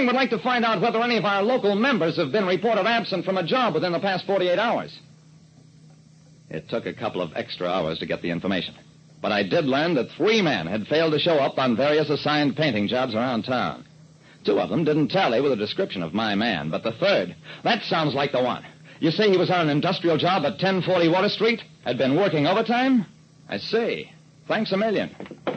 Sterling would like to find out whether any of our local members have been reported absent from a job within the past 48 hours. It took a couple of extra hours to get the information. But I did learn that 3 men had failed to show up on various assigned painting jobs around town. 2 of them didn't tally with the description of my man, but the third, that sounds like the one. You say he was on an industrial job at 1040 Water Street? Had been working overtime? I see. Thanks a million.